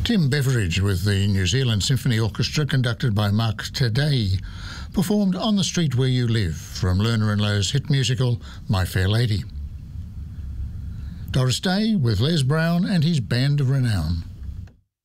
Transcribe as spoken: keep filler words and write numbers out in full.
Tim Beveridge with the New Zealand Symphony Orchestra, conducted by Mark Taddei, performed On the Street Where You Live from Lerner and Lowe's hit musical My Fair Lady. Doris Day with Les Brown and his Band of Renown.